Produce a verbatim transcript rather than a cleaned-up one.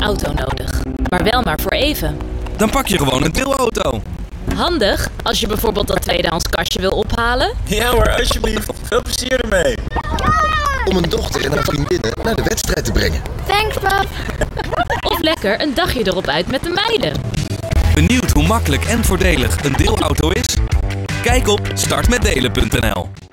auto nodig. Maar wel maar voor even. Dan pak je gewoon een deelauto. Handig als je bijvoorbeeld dat tweedehands kastje wil ophalen. Ja hoor, alsjeblieft. Veel plezier ermee. Om een dochter en haar vriendinnen naar de wedstrijd te brengen. Thanks, pap. Of lekker een dagje erop uit met de meiden. Benieuwd hoe makkelijk en voordelig een deelauto is? Kijk op start met delen punt n l.